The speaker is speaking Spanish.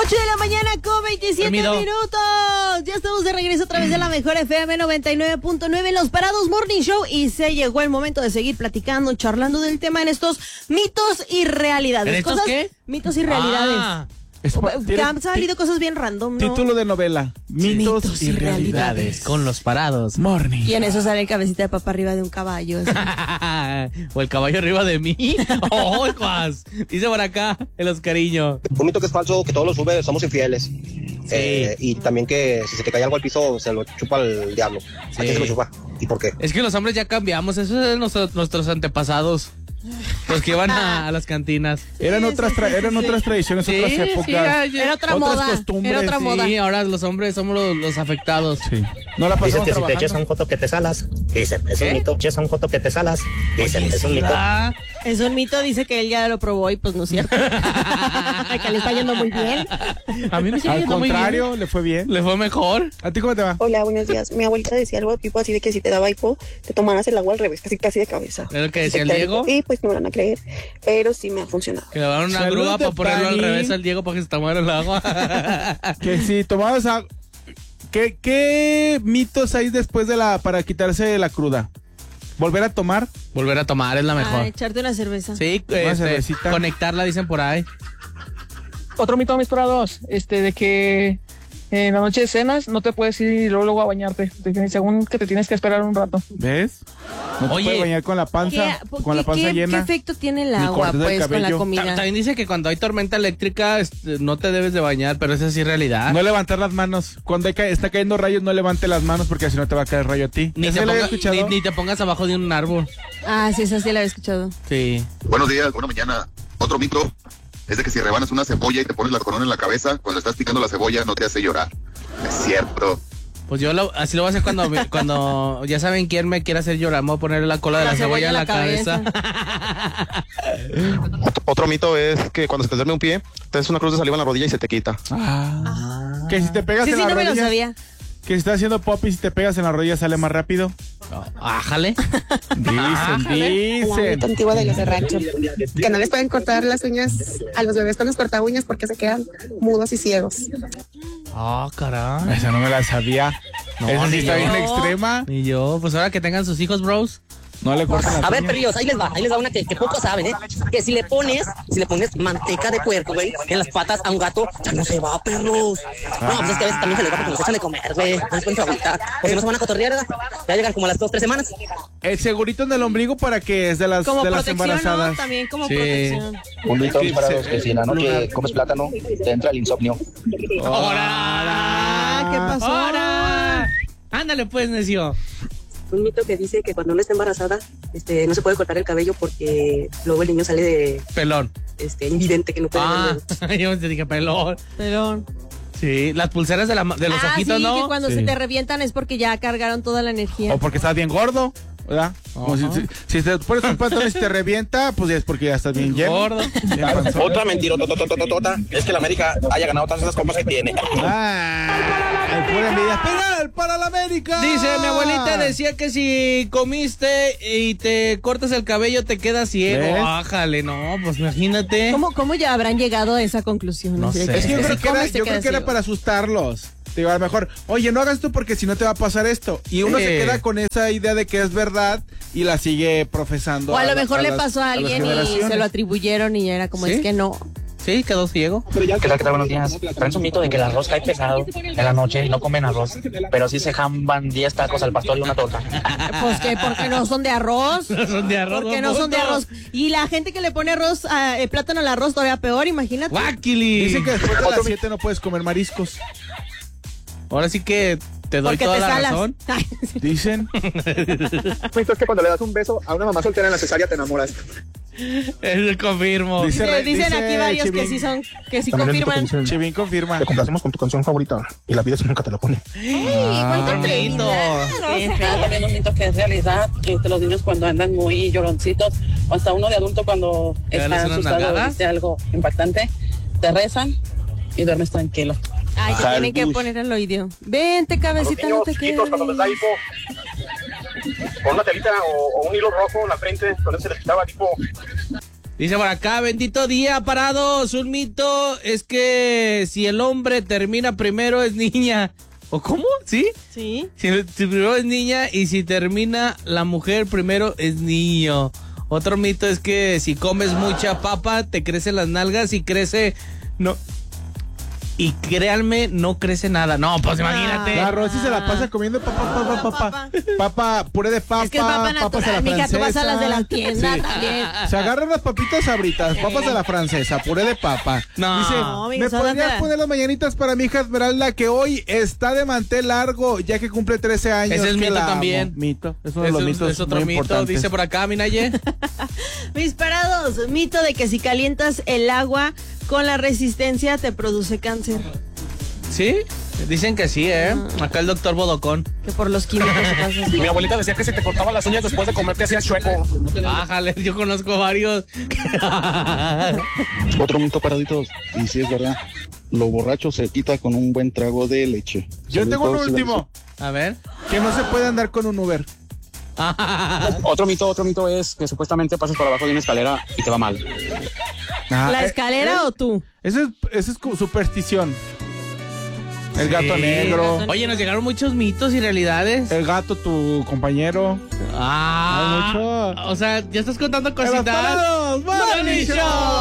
8 de la mañana con 27 minutos. Ya estamos de regreso a través de la mejor FM 99.9 en Los Parados Morning Show. Y se llegó el momento de seguir platicando, charlando del tema en estos mitos y realidades. ¿En estos qué? Mitos y realidades. Que han salido cosas bien random, ¿no? Título de novela: Mitos y realidades. Con Los Parados Morning. Y en eso sale el cabecita de papa arriba de un caballo. O el caballo arriba de mí. ¡Oh, Juas! Dice por acá el Oscariño. Un mito que es falso, que todos los sube, somos infieles. Sí. Y también que si se te cae algo al piso, se lo chupa el diablo. ¿A quién se lo chupa? ¿Y por qué? Es que los hombres ya cambiamos, eso es de nuestros antepasados. Los que van a las cantinas. Eran otras tradiciones, Sí, otras épocas. Era otra otras moda. costumbres, Era otra moda. Sí, ahora los hombres somos los afectados. Sí. No la Dicen pasamos que si te trabajando. echas un coto que te salas. Dicen, es ¿Qué? un mito. Echas un coto que te salas. Dicen, es un mito. Ah, Es un mito, dice que él ya lo probó y pues no es cierto. Que le está yendo muy bien. a mí me sigue Al yendo muy contrario, bien. le fue bien. Le fue mejor. ¿A ti cómo te va? Hola, buenos días. Mi abuelita decía algo tipo así de que si te daba hipo, te tomaras el agua al revés, casi de cabeza. ¿Es lo que Si decía te el queda Diego? hipo, y pues no me van a creer, pero sí me ha funcionado. Que le daban una Salud grúa de para ponerlo al Pani. revés al Diego para que se tomara el agua. Que si tomabas ¿Qué mitos hay después para quitarse la cruda? ¿Volver a tomar? Volver a tomar es la mejor. Echarte una cerveza. Sí, Una cervecita. conectarla dicen por ahí. Otro mito, mis parados, de que en la noche de cenas no te puedes ir luego a bañarte, de que según que te tienes que esperar un rato. ¿Ves? No te Oye, puedes bañar con la panza, ¿Qué llena. efecto tiene el Ni agua, cortes del pues, con la cabello. comida? También dice que cuando hay tormenta eléctrica no te debes de bañar, pero esa sí es realidad. No levantar las manos. Cuando está cayendo rayos, no levante las manos porque si no te va a caer rayo a ti. Ni ¿Ese te, lo había ponga- escuchado? ni te pongas abajo de un árbol. Ah, sí, esa sí la había escuchado. Sí. Buenos días, buena mañana. Otro mito es de que si rebanas una cebolla y te pones la corona en la cabeza, cuando estás picando la cebolla no te hace llorar. Es cierto. Pues yo así lo voy a hacer cuando ya saben quién me quiere hacer llorar. Me voy a poner la cola de la cebolla en la cabeza. Otro mito es que cuando se te duerme un pie, te haces una cruz de saliva en la rodilla y se te quita. Que si te pegas Sí, en sí, las no me lo rodillas, sabía. que si estás haciendo pop y si te pegas en la rodilla sale más rápido. Ájale. Dicen. La mito antigua de los de rancho, que no les pueden cortar las uñas a los bebés con los corta uñas porque se quedan mudos y ciegos. Ah, caray. Esa no me la sabía. No, Esa sí ni está yo. bien extrema. Y yo, pues ahora que tengan sus hijos, bros. No le cortan las A ver, uñas. perrillos, ahí les va una que pocos saben, ¿eh? Que si le pones manteca de puerco, güey, en las patas a un gato, ya no se va, perros. No, pues es que a veces también se les va porque nos echan de comer, güey. No les cuento ahorita. Porque no se van a cotorrear, ¿verdad? Ya llegan como a las 2-3 semanas. El segurito en el ombligo para que es de las Como de las protección, embarazadas. ¿no? También como Sí. protección. Un mito, mis parados, Sí, que si en la noche comes plátano, te entra el insomnio. Ah, ¿qué pasó? ¡Ahora! Ándale pues, necio. Un mito que dice que cuando uno está embarazada, no se puede cortar el cabello porque luego el niño sale de, Pelón. invidente, que no puede ver. Yo te dije pelón. Pelón. Sí, las pulseras de los ojitos, sí, ¿no? que cuando Sí. se te revientan es porque ya cargaron toda la energía. O porque estás bien gordo, ¿verdad? Como si te pones un pantalón y si te revienta, pues ya es porque ya estás bien lleno. Gordo. Bien panzón. Otra mentira es que la América haya ganado todas esas copas que tiene. Ah, el pura envidia. ¡Penal para la América! Dice, mi abuelita decía que si comiste y te cortas el cabello te quedas ciego. ¿Ves? Bájale, no, pues imagínate. ¿Cómo ya habrán llegado a esa conclusión? No Así de sé. que Es que yo si creo que era, comes, te yo creo quedas que era ciego. para asustarlos. Digo, a lo mejor, oye, no hagas esto porque si no te va a pasar esto. Y uno Sí. se queda con esa idea de que es verdad y la sigue profesando. O a lo mejor le las- pasó a las alguien y generaciones. se lo atribuyeron y ya era como, ¿Sí? es que no. Sí, quedó ciego. ¿Qué tal? Buenos días. Traen un mito de que el arroz cae pesado en la noche y no comen arroz, pero sí se jamban 10 tacos al pastor y una torta. Pues que porque no son de arroz. Son de arroz. Porque no son de arroz. Y la gente que le pone arroz, plátano al arroz, todavía peor, imagínate. ¡Guáquili! Dicen que después de las 7 no puedes comer mariscos. Ahora sí que te doy Porque toda te la salas. razón. Ay, sí. Dicen. Mito es que cuando le das un beso a una mamá soltera en la cesárea te enamoras. Eso confirmo. Dice- Dicen aquí varios Chivín. que sí confirman. Chivín confirma. Te complacemos con tu canción favorita y la vida nunca te la pone. ¿Cuánto bonito. También un mito que es realidad, los niños cuando andan muy lloroncitos, o hasta uno de adulto cuando ¿Te está das unas asustado o nalgadas? dice algo impactante, te rezan y duermes tranquilo. Ay, te tienen que Salud. poner el oído. Vente, cabecita, no te quedes. hipo, con una telita o un hilo rojo en la frente, con eso se les quitaba tipo Dice por acá, bendito día, parados. Un mito es que si el hombre termina primero es niña. ¿O cómo? ¿Sí? Sí. Si primero es niña y si termina la mujer primero es niño. Otro mito es que si comes mucha papa te crecen las nalgas y crece... no. Y créanme, no crece nada. No, pues imagínate. La Rosy se la pasa comiendo papa, puré de papa. Es que es papa natural, mija, tú vas a las de la tienda también. Se agarran unas papitas sabritas, papas a la francesa, puré de papa. No. Dice, amiga, ¿me podrías poner las mañanitas para mi hija Esmeralda, que hoy está de mantel largo, ya que cumple 13 años? Ese es que mito la amo? también. Mito. Es uno de los mitos es otro muy mito. importantes. Dice por acá, Minaye. Mis parados, mito de que si calientas el agua con la resistencia te produce cáncer. ¿Sí? Dicen que sí, ¿eh? Acá el doctor Bodocón. Que por los químicos se pasa así. Mi abuelita decía que si te cortaban las uñas después de comer te hacías chueco. Bájale, yo conozco varios. Otro mito, paraditos, y sí es verdad, lo borracho se quita con un buen trago de leche. Yo tengo un último. A ver. Que no se puede andar con un Uber. Otro mito es que supuestamente pasas por abajo de una escalera y te va mal. ¿La escalera o tú? Eso es superstición. El gato Sí. negro. Oye, nos llegaron muchos mitos y realidades. El gato, tu compañero. Ah. Hay mucho. O sea, ya estás contando ¡En los cositas. parados! ¡Morning Show!